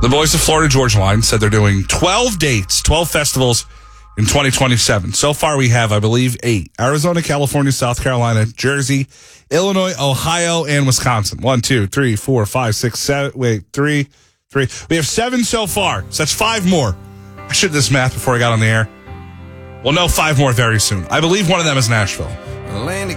The boys of Florida Georgia Line said they're doing 12 dates, 12 festivals in 2027. So far, we have, I believe, 8. Arizona, California, South Carolina, Jersey, Illinois, Ohio, and Wisconsin. 1, 2, 3, 4, 5, 6, 7. Wait, 3. We have 7 so far. So that's 5 more. I should have this math before I got on the air. We'll know 5 more very soon. I believe one of them is Nashville.